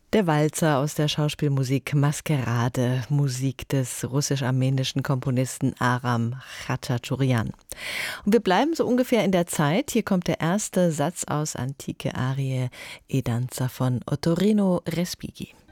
Der Walzer aus der Schauspielmusik Maskerade, Musik des russisch-armenischen Komponisten Aram Khachaturian. Und wir bleiben so ungefähr in der Zeit. Hier kommt der erste Satz aus Antike Arie E danza von Ottorino Respighi.